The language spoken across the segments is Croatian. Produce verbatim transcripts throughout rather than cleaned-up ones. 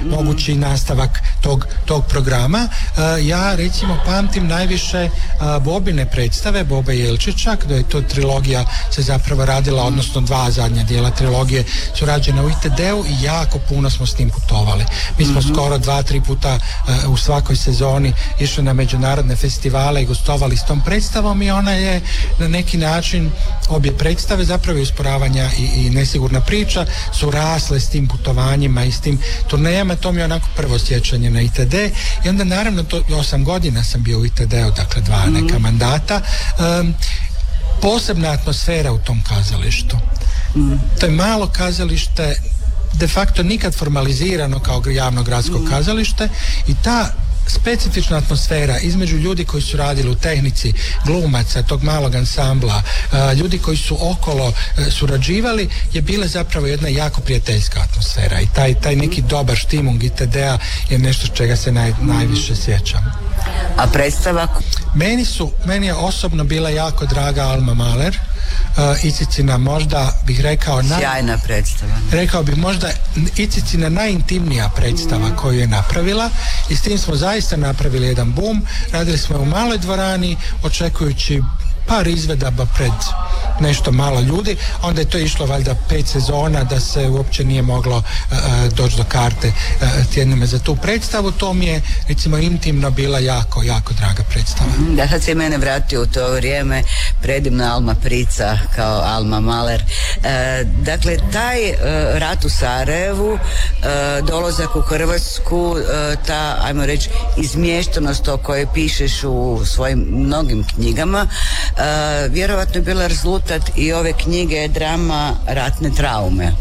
mm-hmm. mogući nastavak tog, tog programa. Uh, ja recimo pamtim najviše uh, Bobine predstave, Bobe Jelčića, da je to trilogija se zapravo radila, odnosno dva zadnja dijela trilogije su rađene u I T D-u i jako puno smo s tim putovali. Mi smo mm-hmm. skoro dva, tri puta uh, u svakoj sezoni išli na međunarodne festivale i gostovali s tom predstavom i ona je na neki način, obje predstave zapravo usporavanja i, i nesigurna priča su rasle s tim putovanjima i s tim turnejama. To mi je onako prvo sjećanje na I T D i onda naravno to, osam godina sam bio u I T D-u, dakle dva mm-hmm. neka mandata. Um, posebna atmosfera u tom kazalištu. Mm. To je malo kazalište, de facto nikad formalizirano kao javno gradsko mm. kazalište i ta specifična atmosfera između ljudi koji su radili u tehnici, glumaca, tog malog ansambla, uh, ljudi koji su okolo uh, surađivali, je bila zapravo jedna jako prijateljska atmosfera i taj, taj neki dobar štimung I T D-a je nešto čega se naj, najviše sjećam. A predstava? Meni su, meni je osobno bila jako draga Alma Mahler, uh, Icicina možda bih rekao na, sjajna predstava. Rekao bih možda Icicina najintimnija predstava mm. koju je napravila i s tim smo zaista napravili jedan boom. Radili smo u maloj dvorani očekujući par izvedaba pred nešto malo ljudi, onda je to išlo valjda pet sezona da se uopće nije moglo uh, doći do karte uh, tjednima za tu predstavu. To mi je recimo intimno bila jako, jako draga predstava. Da, sad se mene vratio u to vrijeme, predivna Alma Prica kao Alma Mahler. E, dakle, taj e, rat u Sarajevu, e, dolazak u Hrvatsku, e, ta, ajmo reći, izmještenost o kojoj pišeš u svojim mnogim knjigama, e, vjerovatno je bila rezultat i ove knjige drama Ratne traume.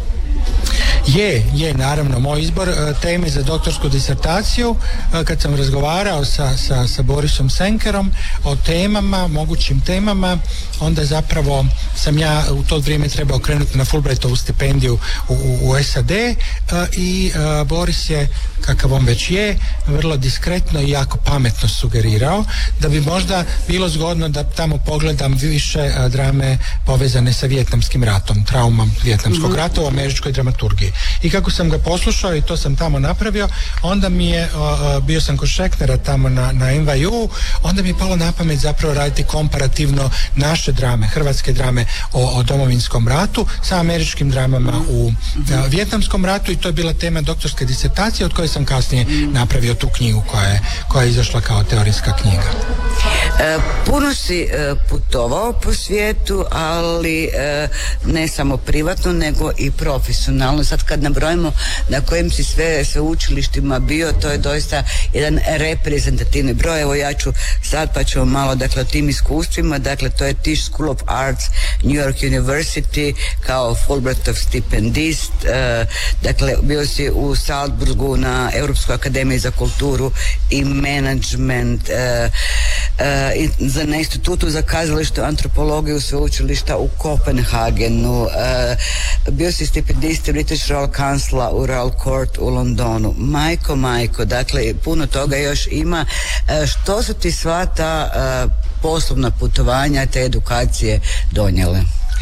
Je, je, naravno, moj izbor uh, teme za doktorsku disertaciju, uh, kad sam razgovarao sa, sa, sa Borisom Senkerom o temama, mogućim temama, onda zapravo sam ja u to vrijeme trebao krenuti na Fulbrightovu stipendiju u, u, u S A D uh, i uh, Boris je, kakav on već je, vrlo diskretno i jako pametno sugerirao da bi možda bilo zgodno da tamo pogledam više uh, drame povezane sa Vijetnamskim ratom, traumom Vijetnamskog mm-hmm. rata u američkoj dramaturgiji. I kako sam ga poslušao i to sam tamo napravio, onda mi je, uh, bio sam kod Šeknera tamo na, na N Y U, onda mi je palo na pamet zapravo raditi komparativno naše drame, hrvatske drame o, o domovinskom ratu sa američkim dramama u uh, Vijetnamskom ratu i to je bila tema doktorske disertacije od koje sam kasnije napravio tu knjigu koja je, koja je izašla kao teorijska knjiga. E, puno si e, putovao po svijetu, ali e, ne samo privatno nego i profesionalno. Sad kad nabrojimo na kojim si sve sveučilištima bio, to je doista jedan reprezentativni broj. Evo ja ću sad pa ćemo malo dakle o tim iskustvima. Dakle to je Tisch School of Arts, New York University kao Fulbrightov stipendist, e, dakle bio si u Salzburgu na Europskoj akademiji za kulturu i menadžment, e, e, za na institutu za kazalište antropologiju sveučilišta u Kopenhagenu, e, bio si stipendist British Royal Councila u Royal Court u Londonu. Majko, majko, dakle puno toga još ima. E, što su ti sva ta e, poslovna putovanja, te edukacije donijele?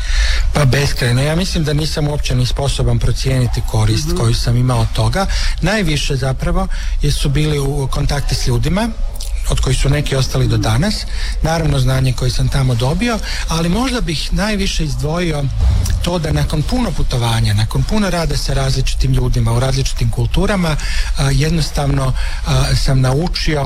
Pa beskrajno. Ja mislim da nisam uopće ni sposoban procijeniti korist mm-hmm. koju sam imao od toga. Najviše zapravo jer su bili u kontakti s ljudima od kojih su neki ostali do danas, naravno znanje koje sam tamo dobio, ali možda bih najviše izdvojio to da nakon puno putovanja, nakon puno rada sa različitim ljudima u različitim kulturama, jednostavno sam naučio,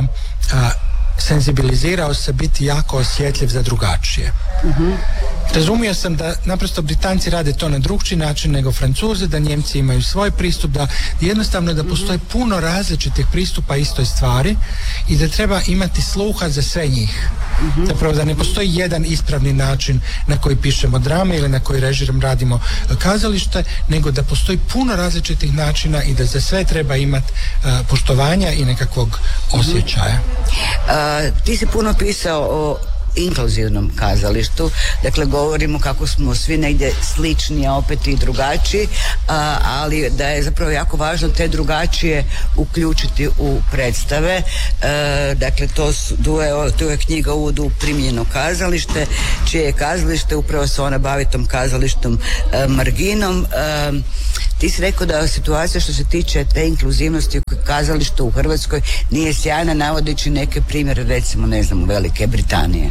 senzibilizirao se biti jako osjetljiv za drugačije. Mm-hmm. Razumio sam da naprosto Britanci rade to na drugčiji način nego Francuzi, da Njemci imaju svoj pristup, da jednostavno da postoji puno različitih pristupa istoj stvari i da treba imati sluha za sve njih. Mm-hmm. Zapravo da ne postoji jedan ispravni način na koji pišemo drame ili na koji režirom radimo kazalište, nego da postoji puno različitih načina i da za sve treba imati uh, poštovanja i nekakvog osjećaja. Uh, ti si puno pisao o inkluzivnom kazalištu, dakle govorimo kako smo svi negdje slični, a opet i drugačiji, a, ali da je zapravo jako važno te drugačije uključiti u predstave. E, dakle to su, tu, je, tu je knjiga Uvod u primijenjeno kazalište, čije je kazalište upravo se ona bavi tom kazalištom e, marginom. E, ti si rekao da situacija što se tiče te inkluzivnosti u kazališta u Hrvatskoj nije sjajna, navodeći neke primjere, recimo, ne znam, Velike Britanije.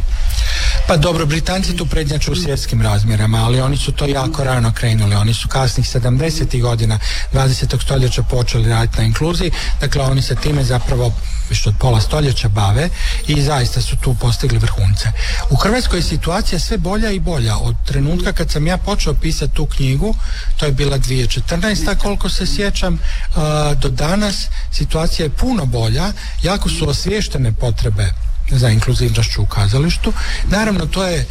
Pa dobro, Britanci tu prednjaču u svjetskim razmjerama, ali oni su to jako rano krenuli. Oni su kasnih sedamdesetih godina dvadesetog stoljeća počeli raditi na inkluziji, dakle oni se time zapravo više od pola stoljeća bave i zaista su tu postigli vrhunce. U Hrvatskoj je situacija sve bolja i bolja. Od trenutka kad sam ja počeo pisati tu knjigu, to je bila dvije tisuće četrnaesta koliko se sjećam, do danas situacija je puno bolja, jako su osviještene potrebe za inkluzivnošću u kazalištu. Naravno, to je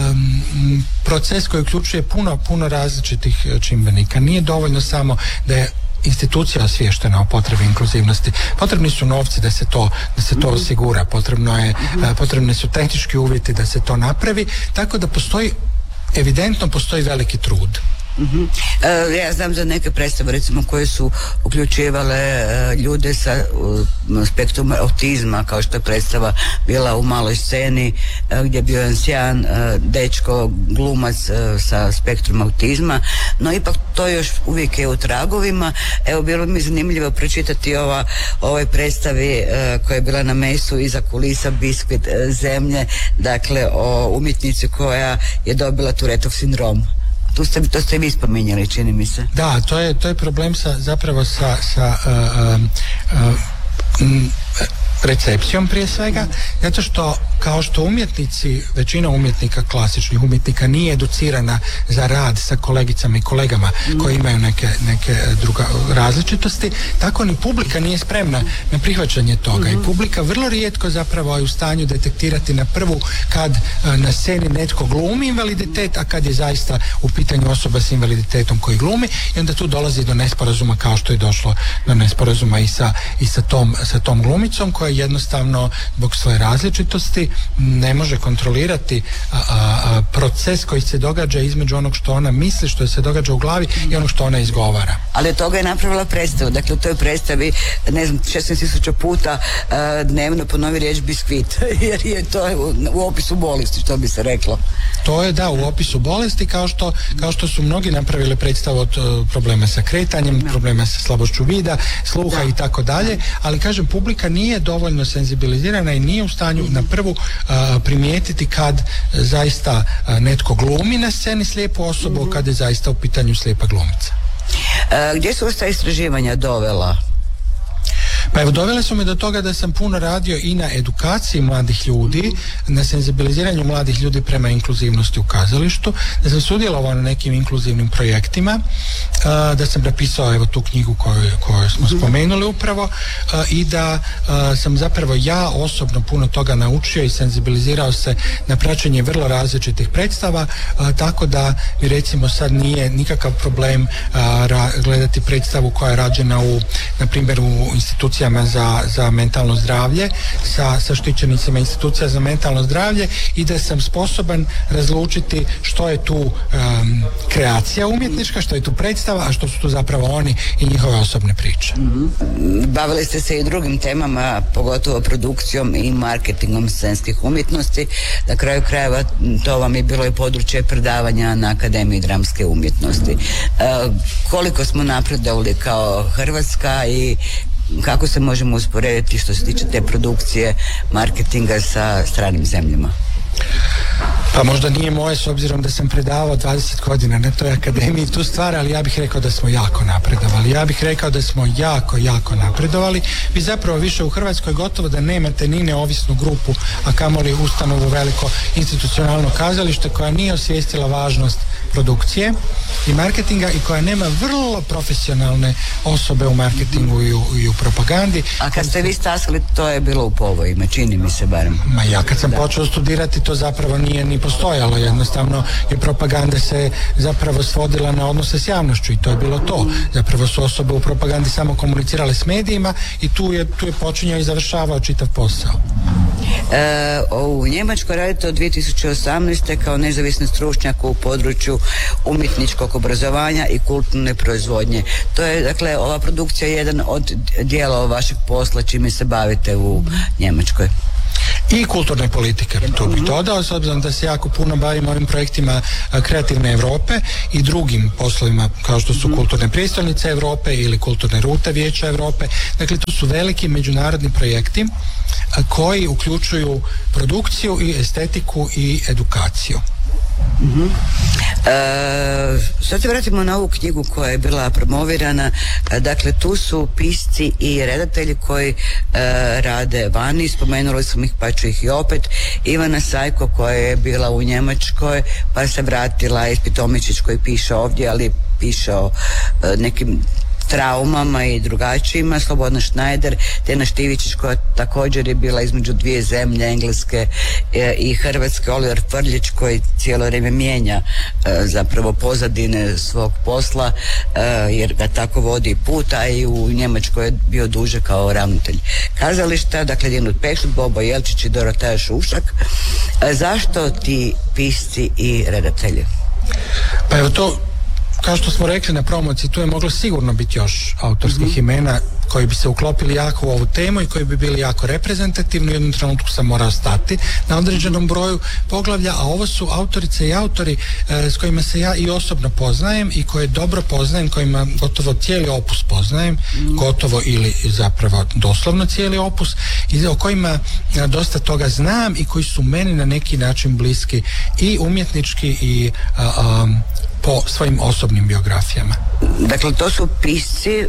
um, proces koji uključuje puno, puno različitih čimbenika. Nije dovoljno samo da je institucija osviještena o potrebi inkluzivnosti. Potrebni su novci da se to, da se to osigura. Potrebno je, potrebni su tehnički uvjeti da se to napravi, tako da postoji, evidentno postoji veliki trud. Uh-huh. E, ja znam za neke predstave, recimo, koje su uključivale e, ljude sa uh, spektrum autizma, kao što je predstava bila u Maloj sceni, e, gdje je bio jedan sjajan e, dečko, glumac e, sa spektrum autizma, no ipak to još uvijek je u tragovima. Evo, bilo mi zanimljivo pročitati ova, ovoj predstavi e, koja je bila na mesu iza kulisa Biskvit e, zemlje, dakle o umjetnici koja je dobila Turetov sindrom. Tu ste, to ste vi spominjali, čini mi se. Da, to je, to je problem sa, zapravo sa, sa uh, uh, uh, recepcijom prije svega, zato što kao što umjetnici, većina umjetnika, klasičnih umjetnika, nije educirana za rad sa kolegicama i kolegama koji imaju neke, neke druga različitosti, tako ni publika nije spremna na prihvaćanje toga. I publika vrlo rijetko zapravo je u stanju detektirati na prvu kad na sceni netko glumi invaliditet, a kad je zaista u pitanju osoba s invaliditetom koji glumi, i onda tu dolazi do nesporazuma, kao što je došlo do nesporazuma i sa, i sa tom, sa tom glumicom koja jednostavno zbog svoje različitosti ne može kontrolirati a, a, proces koji se događa između onog što ona misli, što se događa u glavi i onog što ona izgovara. Ali od toga je napravila predstavu. Dakle, u toj predstavi, ne znam, šesnaest tisuća puta a, dnevno ponovi riječ biskvit, jer je to u, u opisu bolesti, što bi se reklo. To je, da, u opisu bolesti, kao što, kao što su mnogi napravili predstavu od uh, problema sa kretanjem, no. problema sa slabošću vida, sluha i tako dalje, ali kažem, publika nije dovoljno senzibilizirana i nije u stanju na prvu uh, primijetiti kad zaista uh, netko glumi na sceni slijepu osobu, mm-hmm. kad je zaista u pitanju slijepa glumica. Uh, gdje su vas ta istraživanja dovela? Pa evo, dovele su me do toga da sam puno radio i na edukaciji mladih ljudi, na senzibiliziranju mladih ljudi prema inkluzivnosti u kazalištu, da sam sudjelovao na nekim inkluzivnim projektima, da sam napisao evo tu knjigu koju, koju smo spomenuli upravo, i da sam zapravo ja osobno puno toga naučio i senzibilizirao se na praćenje vrlo različitih predstava, tako da mi recimo sad nije nikakav problem gledati predstavu koja je rađena u, na primjer, u instituciji Za, za mentalno zdravlje, sa, sa štićenicima institucija za mentalno zdravlje, i da sam sposoban razlučiti što je tu um, kreacija umjetnička, što je tu predstava, a što su tu zapravo oni i njihove osobne priče. Mm-hmm. Bavili ste se i drugim temama, pogotovo produkcijom i marketingom scenskih umjetnosti. Na kraju krajeva to vam je bilo i područje predavanja na Akademiji dramske umjetnosti. E, koliko smo napredovali kao Hrvatska i kako se možemo usporediti što se tiče te produkcije, marketinga sa stranim zemljama? Pa možda nije moje, s obzirom da sam predavao dvadeset godina na toj akademiji tu stvar, ali ja bih rekao da smo jako napredovali. Ja bih rekao da smo jako, jako napredovali. Vi zapravo više u Hrvatskoj gotovo da nemate ni neovisnu grupu, a kamoli ustanovu veliko institucionalno kazalište koja nije osvijestila važnost produkcije i marketinga i koja nema vrlo profesionalne osobe u marketingu i u, i u propagandi. A kad ste vi stasali, to je bilo u povojima, čini mi se barem. Ma ja kad sam da. počeo studirati, to zapravo nije ni postojalo, jednostavno je propaganda se zapravo svodila na odnose s javnošću i to je bilo to. Zapravo su osobe u propagandi samo komunicirale s medijima i tu je, tu je počinjao i završavao čitav posao. E, u Njemačkoj radite od dvije tisuće osamnaeste kao nezavisni stručnjak u području umjetničkog obrazovanja i kulturne proizvodnje. To je, dakle, ova produkcija je jedan od dijelova vašeg posla čime se bavite u Njemačkoj. i kulturne politike. Tu bih dodao, s obzirom da se jako puno bavim ovim projektima kreativne Europe i drugim poslovima kao što su kulturne prijestolnice Europe ili kulturne rute Vijeća Europe. Dakle, to su veliki međunarodni projekti koji uključuju produkciju i estetiku i edukaciju. Uh-huh. E, sad se vratimo na ovu knjigu koja je bila promovirana. Dakle, tu su pisci i redatelji koji e, rade vani, spomenuli smo ih pa ću ih i opet. Ivana Sajko koja je bila u Njemačkoj pa se vratila, Espi Tomičić koji piše ovdje, ali piše o e, nekim traumama i drugačijima, Slobodna Šnajder, Tena Štivičić koja također je bila između dvije zemlje, Engleske e, i Hrvatske, Oliver Frljić koji cijelo vrijeme mijenja e, zapravo pozadine svog posla e, jer ga tako vodi put, a i u Njemačkoj je bio duže kao ravnatelj kazališta. Dakle, Dinut Pekšut, Bobo Jelčić i Doroteja Šušak. E, zašto ti pisci i redatelji? Pa evo to, kao što smo rekli na promociji, tu je moglo sigurno biti još autorskih mm-hmm. imena koji bi se uklopili jako u ovu temu i koji bi bili jako reprezentativni. U jednom trenutku sam morao stati na određenom broju poglavlja, a ovo su autorice i autori e, s kojima se ja i osobno poznajem i koje dobro poznajem, kojima gotovo cijeli opus poznajem, mm. gotovo ili zapravo doslovno cijeli opus, i o kojima e, dosta toga znam i koji su meni na neki način bliski i umjetnički i a, a, po svojim osobnim biografijama. Dakle, to su pisci, e,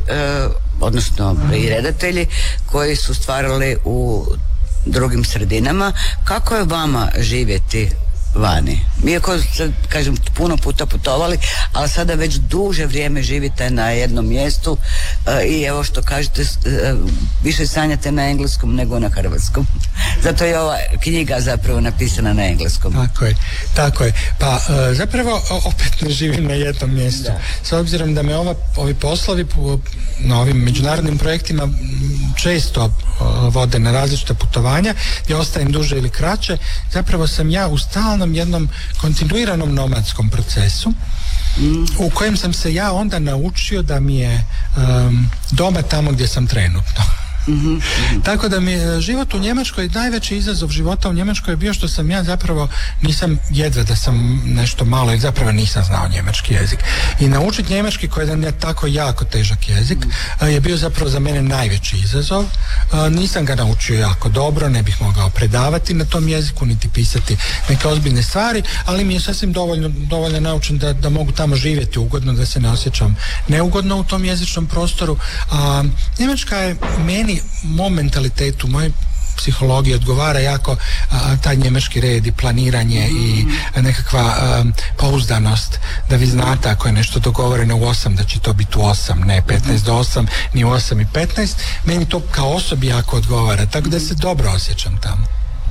odnosno i redatelji koji su stvarali u drugim sredinama. Kako je vama živjeti vani? Iako ste, kažem, puno puta putovali, ali sada već duže vrijeme živite na jednom mjestu uh, i evo što kažete, uh, više sanjate na engleskom nego na hrvatskom. Zato je ova knjiga zapravo napisana na engleskom. Tako je, tako je. Pa uh, zapravo opet ne živim na jednom mjestu. Da. S obzirom da me ova, ovi poslovi na ovim međunarodnim projektima često uh, vode na različita putovanja gdje ostajem duže ili kraće, zapravo sam ja u stalnom jednom kontinuiranom nomadskom procesu mm. u kojem sam se ja onda naučio da mi je um, doma tamo gdje sam trenutno. Mm-hmm, mm-hmm. Tako da mi je život u Njemačkoj, najveći izazov života u Njemačkoj je bio što sam ja zapravo nisam, jedva da sam nešto malo i zapravo nisam znao njemački jezik. I naučiti njemački koji je jedan tako jako težak jezik mm. je bio zapravo za mene najveći izazov. Nisam ga naučio jako dobro, ne bih mogao predavati na tom jeziku niti pisati neke ozbiljne stvari, ali mi je sasvim dovoljno, dovoljno naučen da, da mogu tamo živjeti ugodno, da se ne osjećam neugodno u tom jezičnom prostoru. A, Njemačka je meni, mom mentalitetu, moj psihologiji odgovara jako a, taj njemački red i planiranje mm. i nekakva a, pouzdanost, da vi znate ako je nešto dogovoreno u osam da će to biti u osam, ne petnaest do osam, ni u osam i petnaest. Meni to kao osobi jako odgovara, tako da se dobro osjećam tamo.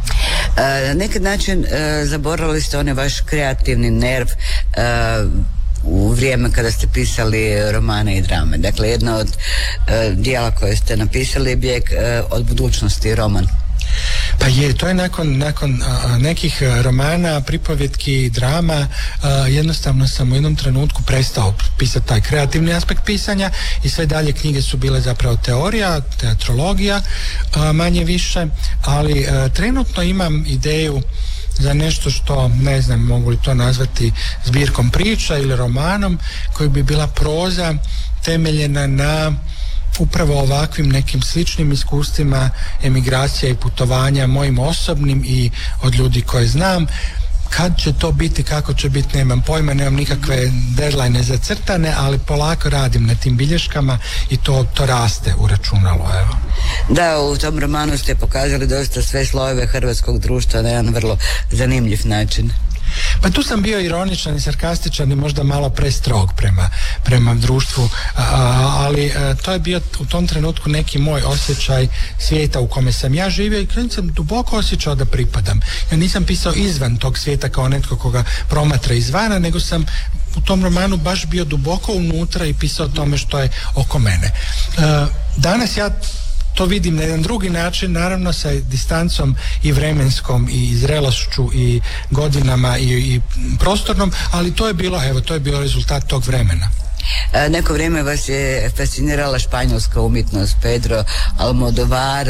Na neki način e, zaboravili ste onaj vaš kreativni nerv e, u vrijeme kada ste pisali romane i drame. Dakle, jedna od e, dijela koje ste napisali je Bijeg e, od budućnosti, roman. Pa je, to je nakon, nakon a, nekih romana, pripovjetki, drama, a, jednostavno sam u jednom trenutku prestao pisati taj kreativni aspekt pisanja i sve dalje knjige su bile zapravo teorija, teatrologija, a, manje više, ali a, trenutno imam ideju za nešto što, ne znam, mogu li to nazvati zbirkom priča ili romanom, koji bi bila proza temeljena na upravo ovakvim nekim sličnim iskustvima emigracija i putovanja, mojim osobnim i od ljudi koje znam. Kad će to biti, kako će biti, nemam pojma, nemam nikakve deadline zacrtane, ali polako radim na tim bilješkama i to, to raste u računalu, evo. Da, u tom romanu ste pokazali dosta sve slojeve hrvatskog društva na jedan vrlo zanimljiv način. Pa tu sam bio ironičan i sarkastičan i možda malo prestrog prema, prema društvu, a, ali a, to je bio u tom trenutku neki moj osjećaj svijeta u kome sam ja živio i kada sam duboko osjećao da pripadam. Ja nisam pisao izvan tog svijeta kao netko koga promatra izvana, nego sam u tom romanu baš bio duboko unutra i pisao o tome što je oko mene. A, danas ja to vidim na jedan drugi način, naravno sa distancom i vremenskom i zrelošću i godinama i, i prostornom, ali to je bilo, evo, to je bio rezultat tog vremena. Neko vrijeme vas je fascinirala španjolska umjetnost, Pedro Almodovar,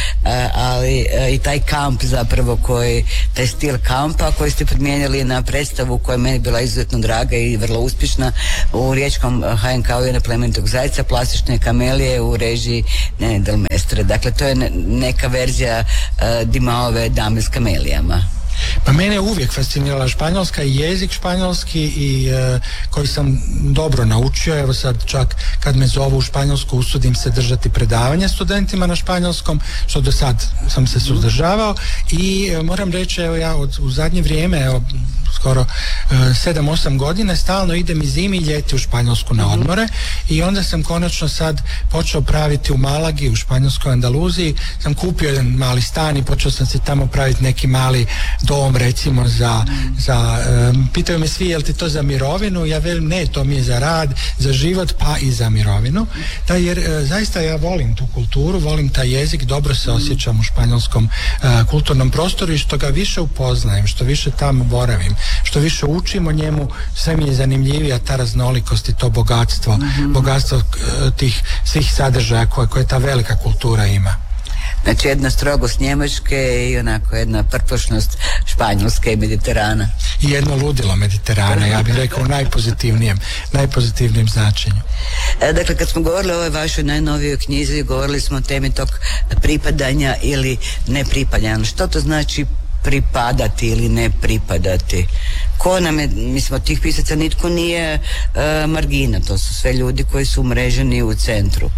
ali i taj kamp zapravo koji, taj stil kampa koji ste primijenili na predstavu koja je meni bila izuzetno draga i vrlo uspješna u riječkom H N K-u Ivana Plemenitog Zajca, Plastične kamelije u režiji Nene Del Mestre. Dakle, to je neka verzija Dimaove Dame s kamelijama. Pa mene je uvijek fascinirala Španjolska i jezik španjolski i e, koji sam dobro naučio. Evo sad čak kad me zovu u Španjolsku usudim se držati predavanja studentima na španjolskom, što do sad sam se suzdržavao i e, moram reći, evo ja od, u zadnje vrijeme, evo skoro sedam osam godina stalno idem i zimi i ljeti u Španjolsku na odmore i onda sam konačno sad počeo praviti u Malagi, u Španjolskoj Andaluziji, sam kupio jedan mali stan i počeo sam se tamo praviti neki mali dom recimo za, za um, pitaju me svi jel ti to za mirovinu, ja velim ne, to mi je za rad, za život pa i za mirovinu, da jer uh, zaista ja volim tu kulturu, volim taj jezik, dobro se osjećam u španjolskom uh, kulturnom prostoru i što ga više upoznajem, što više tamo boravim, što više učim o njemu, sve mi je zanimljivija ta raznolikost i to bogatstvo, mm-hmm. bogatstvo tih svih sadržaja koje, koje ta velika kultura ima. Znači jedna strogost Njemačke i onako jedna prpošnost Španjolske i Mediterana. I jedno ludilo Mediterana, ja bih rekao u najpozitivnijem, najpozitivnijem značenju. Dakle, kad smo govorili o ovoj vašoj najnovijoj knjizi, govorili smo o temi tog pripadanja ili nepripadanja. Što to znači pripadati ili ne pripadati? Ko nam je, mislim, od tih pisaca nitko nije uh, margina, to su sve ljudi koji su umreženi u centru.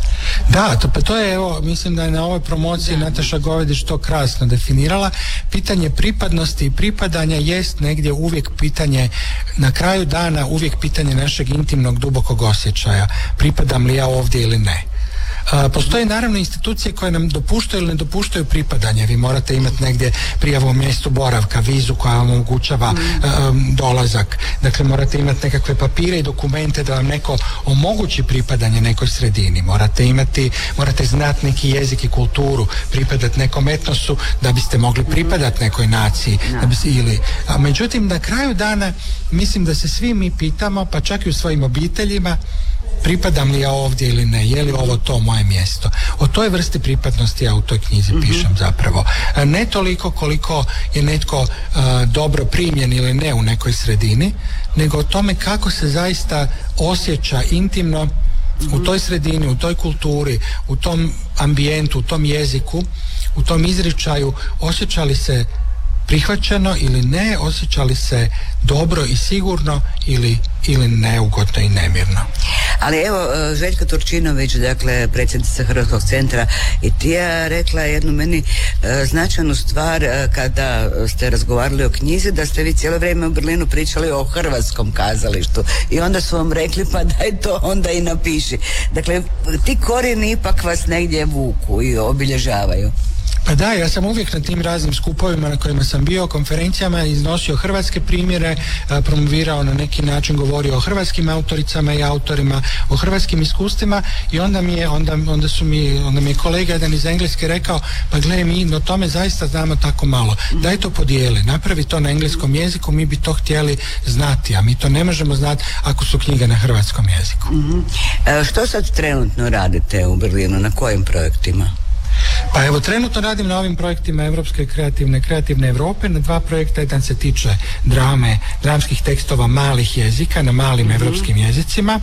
Da, to, pa to je, evo, mislim da je na ovoj promociji Nataša Govedić to krasno definirala. Pitanje pripadnosti i pripadanja jest negdje uvijek pitanje, na kraju dana uvijek pitanje našeg intimnog dubokog osjećaja. Pripadam li ja ovdje ili ne? Uh, postoje naravno institucije koje nam dopuštaju ili ne dopuštaju pripadanje. Vi morate imati negdje prijavu o mjestu boravka, vizu koja vam omogućava mm. um, dolazak. Dakle, morate imati nekakve papire i dokumente da vam neko omogući pripadanje nekoj sredini. Morate imati, morate znati neki jezik i kulturu, pripadati nekom etnosu da biste mogli pripadati nekoj naciji. Da biste, ili, a, međutim, na kraju dana mislim da se svi mi pitamo, pa čak i u svojim obiteljima, pripadam li ja ovdje ili ne, je li ovo to moje mjesto. O toj vrsti pripadnosti ja u toj knjizi mm-hmm. pišem zapravo. Ne toliko koliko je netko uh, dobro primljen ili ne u nekoj sredini, nego o tome kako se zaista osjeća intimno mm-hmm. u toj sredini, u toj kulturi, u tom ambijentu, u tom jeziku, u tom izričaju, osjeća li se prihvaćeno ili ne, osjeća li se dobro i sigurno ili, ili neugodno i nemirno. Ali evo, Željka Turčinović, dakle predsjednica Hrvatskog centra i Tija, rekla jednu meni e, značajnu stvar e, kada ste razgovarali o knjizi, da ste vi cijelo vrijeme u Berlinu pričali o hrvatskom kazalištu i onda su vam rekli pa daj to onda i napiši. Dakle, ti korijeni ipak vas negdje vuku i obilježavaju. Pa da, ja sam uvijek na tim raznim skupovima na kojima sam bio, konferencijama, iznosio hrvatske primjere, promovirao na neki način, govorio o hrvatskim autoricama i autorima, o hrvatskim iskustvima i onda mi je, onda, onda su mi, onda mi je kolega jedan iz Engleske rekao, pa gledaj, mi o tome zaista znamo tako malo. Daj to podijeli, napravi to na engleskom jeziku, mi bi to htjeli znati, a mi to ne možemo znati ako su knjige na hrvatskom jeziku. Mm-hmm. E, što sad trenutno radite u Berlinu, na kojim projektima? Pa evo, trenutno radim na ovim projektima Evropske kreativne, kreativne Europe, na dva projekta. Jedan se tiče drame, dramskih tekstova malih jezika, na malim mm-hmm. evropskim jezicima,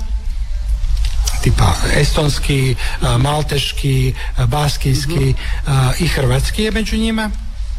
tipa estonski, malteški, baskijski mm-hmm. i hrvatski je među njima,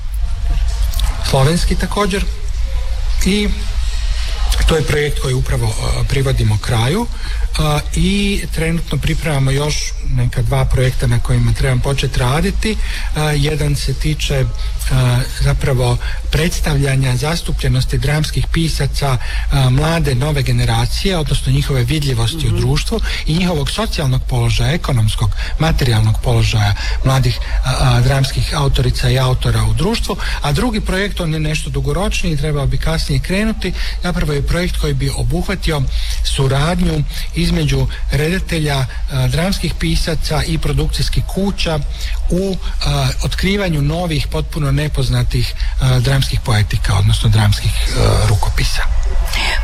slovenski također, i to je projekt koji upravo uh, privodimo kraju uh, i trenutno pripremamo još neka dva projekta na kojima trebam početi raditi. Uh, jedan se tiče uh, zapravo predstavljanja zastupljenosti dramskih pisaca uh, mlade nove generacije, odnosno njihove vidljivosti mm-hmm. u društvu i njihovog socijalnog položaja, ekonomskog, materijalnog položaja mladih uh, dramskih autorica i autora u društvu. A drugi projekt, on je nešto dugoročniji, trebao bi kasnije krenuti, zapravo je projekt koji bi obuhvatio suradnju između redatelja, uh, dramskih pisaca i produkcijskih kuća u uh, otkrivanju novih, potpuno nepoznatih uh, dramskih poetika, odnosno dramskih uh, rukopisa.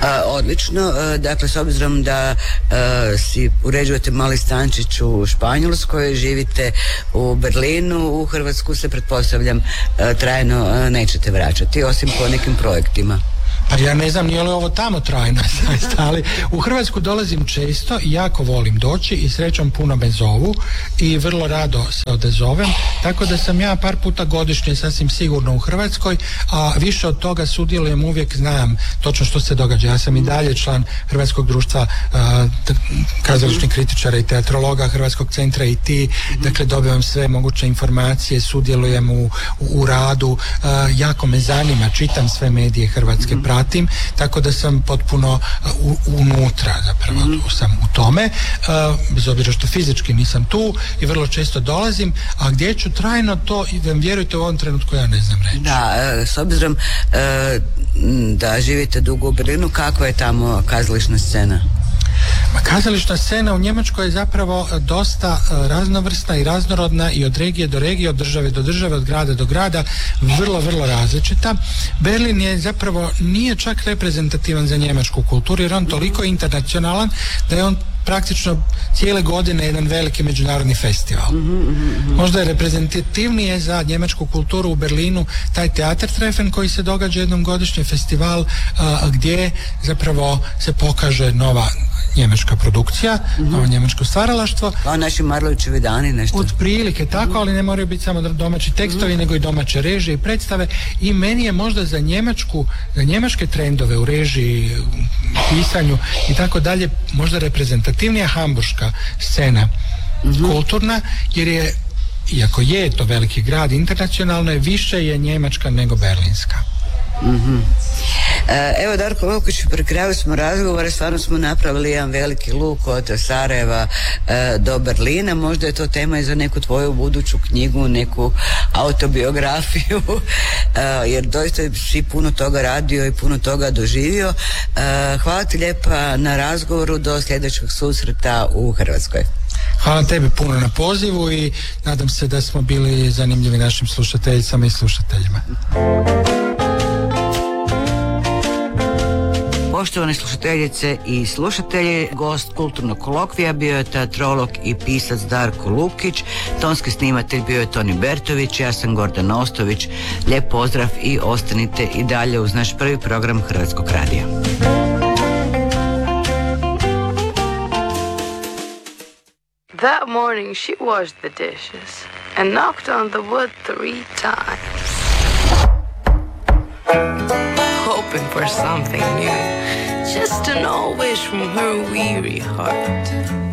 A, odlično, a, dakle s obzirom da a, si uređujete mali stančić u Španjolskoj, živite u Berlinu, u Hrvatsku se pretpostavljam a, trajno a, nećete vraćati, osim po nekim projektima. Pa ja ne znam nije li ovo tamo trajno, ali u Hrvatsku dolazim često i jako volim doći i srećom puno me zovu i vrlo rado se odezovem, tako da sam ja par puta godišnje sasvim sigurno u Hrvatskoj, a više od toga sudjelujem, uvijek znam točno što se događa. Ja sam i dalje član Hrvatskog društva uh, kazališnih kritičara i teatrologa, Hrvatskog centra i ti, dakle dobivam sve moguće informacije, sudjelujem u, u, u radu, uh, jako me zanima, čitam sve medije hrvatske, pratim, tako da sam potpuno u, unutra zapravo mm. sam u tome, uh, bez obzira što fizički nisam tu i vrlo često dolazim, a gdje ću trajno to, vjerujte u ovom trenutku ja ne znam reći. Da, s obzirom uh, da živite dugo u Berlinu, kakva je tamo kazališna scena? Ma kazališna scena u Njemačkoj je zapravo dosta raznovrsna i raznorodna i od regije do regije, od države do države, od grada do grada, vrlo, vrlo različita. Berlin je zapravo nije čak reprezentativan za njemačku kulturu jer on toliko internacionalan da je on praktično cijele godine jedan veliki međunarodni festival. Mm-hmm, mm-hmm. Možda je reprezentativnije za njemačku kulturu u Berlinu taj Theatertreffen koji se događa jednom godišnji festival a, gdje zapravo se pokaže nova njemačka produkcija, mm-hmm. novo njemačko stvaralaštvo. Kao naši Marlovićevi dani nešto. Od prilike tako, mm-hmm. ali ne moraju biti samo domaći tekstovi, mm-hmm. nego i domaće režije i predstave. I meni je možda za njemačku, za njemačke trendove u režiji, pisanju i tako dalje, možda reprezentativnija hamburška scena mm-hmm. kulturna, jer je, iako je to veliki grad, internacionalno je, više je njemačka nego berlinska. Mm-hmm. Evo Darko Vukić, pri kraju smo razgovora, stvarno smo napravili jedan veliki luk od Sarajeva e, do Berlina, možda je to tema i za neku tvoju buduću knjigu, neku autobiografiju, e, jer doista si puno toga radio i puno toga doživio. E, hvala ti lijepa na razgovoru, do sljedećeg susreta u Hrvatskoj. Hvala tebi puno na pozivu i nadam se da smo bili zanimljivi našim slušateljicama i slušateljima. Poštovane slušateljice i slušatelji, gost kulturnog kolokvija bio je teatrolog i pisac Darko Lukić, tonski snimatelj bio je Toni Bertović, ja sam Gordana Ostović. Lijep pozdrav i ostanite i dalje uz naš prvi program Hrvatskog radija. That morning she washed the dishes and knocked on the wood three times, hoping for something new, just an old wish from her weary heart.